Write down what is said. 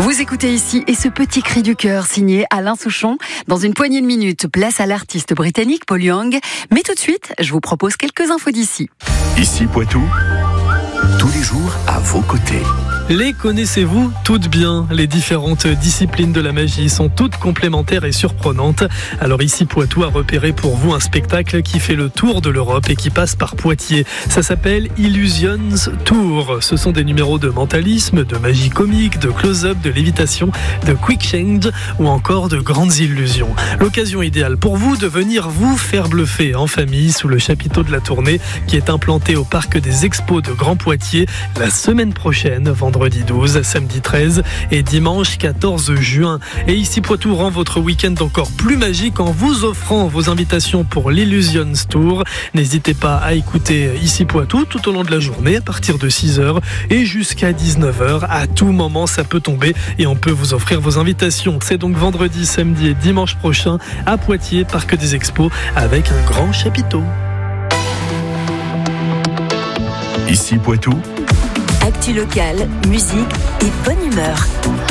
Vous écoutez ici et ce petit cri du cœur signé Alain Souchon. Dans une poignée de minutes, place à l'artiste britannique Paul Young. Mais tout de suite, je vous propose quelques infos d'ici. Ici Poitou, tous les jours à vos côtés. Les connaissez-vous toutes bien? Les différentes disciplines de la magie sont toutes complémentaires et surprenantes. Alors ici Poitou a repéré pour vous un spectacle qui fait le tour de l'Europe et qui passe par Poitiers. Ça s'appelle Illusions Tour. Ce sont des numéros de mentalisme, de magie comique, de close-up, de lévitation, de quick change ou encore de grandes illusions. L'occasion idéale pour vous de venir vous faire bluffer en famille sous le chapiteau de la tournée qui est implanté au parc des Expos de Grand Poitiers la semaine prochaine, vendredi 12, samedi 13 et dimanche 14 juin. Et ici Poitou rend votre week-end encore plus magique en vous offrant vos invitations pour l'Illusions Tour. N'hésitez pas à écouter ici Poitou tout au long de la journée à partir de 6h et jusqu'à 19h. À tout moment, ça peut tomber et on peut vous offrir vos invitations. C'est donc vendredi, samedi et dimanche prochain à Poitiers, parc des Expos, avec un grand chapiteau. Ici Poitou. Actu locale, musique et bonne humeur.